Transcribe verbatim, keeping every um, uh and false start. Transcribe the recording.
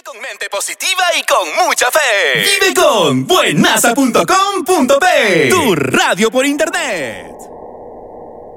con mente positiva y con mucha fe. Vive con buenasa punto com punto pe. Tu radio por internet.